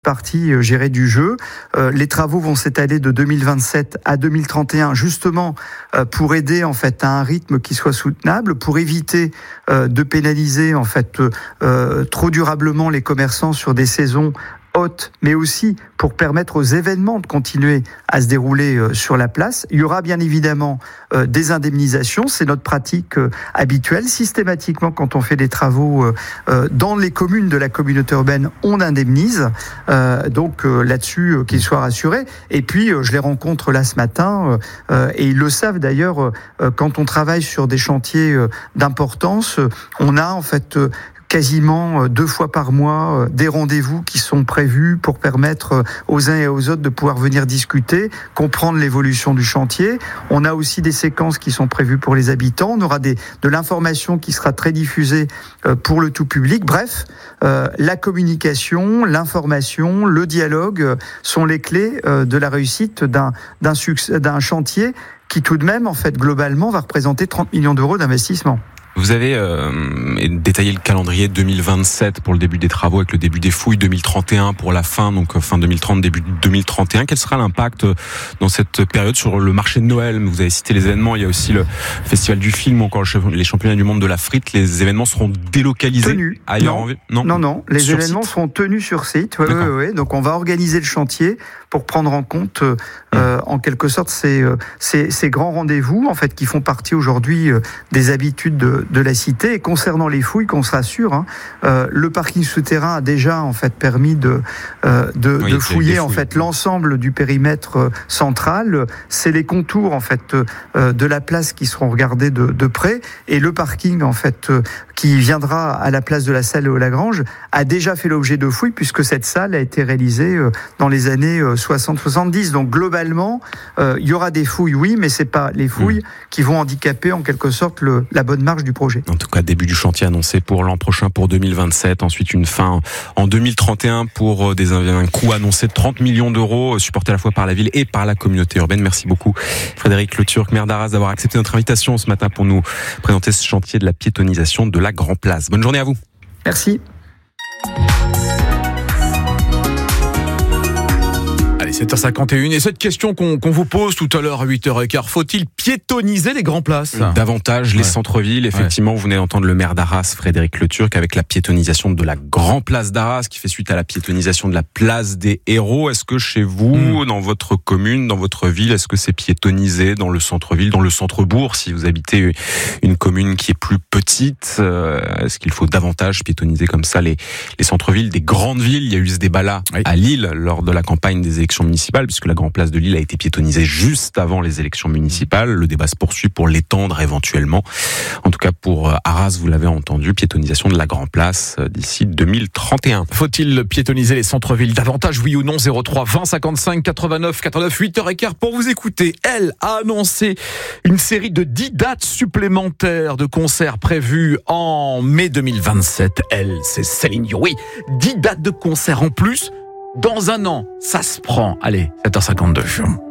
partie gérée du jeu. Les travaux vont s'étaler de 2027 à 2031, justement pour aider en fait à un rythme qui soit soutenable, pour éviter de pénaliser en fait trop durablement les commerçants sur des saisons haute, mais aussi pour permettre aux événements de continuer à se dérouler sur la place. Il y aura bien évidemment des indemnisations, c'est notre pratique habituelle. Systématiquement, quand on fait des travaux dans les communes de la communauté urbaine, on indemnise. Donc là-dessus, qu'ils soient rassurés. Et puis, je les rencontre là ce matin, et ils le savent d'ailleurs, quand on travaille sur des chantiers d'importance, on a en fait quasiment 2 fois par mois des rendez-vous qui sont prévus pour permettre aux uns et aux autres de pouvoir venir discuter, comprendre l'évolution du chantier. On a aussi des séquences qui sont prévues pour les habitants. On aura de l'information qui sera très diffusée pour le tout public. Bref, la communication, l'information, le dialogue sont les clés de la réussite d'un chantier qui tout de même, en fait, globalement, va représenter 30 millions d'euros d'investissement. Vous avez détaillé le calendrier 2027 pour le début des travaux avec le début des fouilles, 2031 pour la fin, donc fin 2030, début 2031. Quel sera l'impact dans cette période sur le marché de Noël? Vous avez cité les événements, il y a aussi le Festival du film, encore les championnats du monde de la frite. Les événements seront délocalisés ailleurs en ville? Non, les événements seront tenus sur site. Oui. Donc on va organiser le chantier pour prendre en compte en quelque sorte ces grands rendez-vous en fait qui font partie aujourd'hui des habitudes de la cité. Et concernant les fouilles, qu'on se rassure, le parking souterrain a déjà en fait permis de fouiller en fait l'ensemble du périmètre central. C'est les contours en fait de la place qui seront regardés de près, et le parking en fait qui viendra à la place de la salle Léo-Lagrange a déjà fait l'objet de fouilles puisque cette salle a été réalisée dans les années 60-70. Donc globalement, il y aura des fouilles, oui, mais c'est pas les fouilles qui vont handicaper en quelque sorte la bonne marche du projet. En tout cas, début du chantier annoncé pour l'an prochain, pour 2027. Ensuite, une fin en 2031 pour un coût annoncé de 30 millions d'euros, supporté à la fois par la ville et par la communauté urbaine. Merci beaucoup, Frédéric Le Turc, maire d'Arras, d'avoir accepté notre invitation ce matin pour nous présenter ce chantier de la piétonisation de la Grand Place. Bonne journée à vous. Merci. Allez, 7h51. Et cette question qu'on vous pose tout à l'heure à 8h15, faut-il piétoniser les grandes places? Davantage les centres-villes. Effectivement, vous venez d'entendre le maire d'Arras, Frédéric Le Turc, avec la piétonisation de la Grand Place d'Arras, qui fait suite à la piétonisation de la Place des Héros. Est-ce que chez vous, dans votre commune, dans votre ville, est-ce que c'est piétonisé dans le centre-ville, dans le centre-bourg, si vous habitez une commune qui est plus petite? Est-ce qu'il faut davantage piétoniser comme ça les centres-villes des grandes villes? Il y a eu ce débat-là à Lille lors de la campagne des élections municipales, puisque la Grand Place de Lille a été piétonisée juste avant les élections municipales. Le débat se poursuit pour l'étendre éventuellement. En tout cas, pour Arras, vous l'avez entendu, piétonisation de la Grand Place d'ici 2031. Faut-il piétoniser les centres-villes davantage, oui ou non? 03 20 55 89 89, 8h15 pour vous écouter. Elle a annoncé une série de 10 dates supplémentaires de concerts prévus en mai 2027. Elle, c'est Céline Dion. Oui, 10 dates de concerts en plus. Dans un an, ça se prend. Allez, 7h52.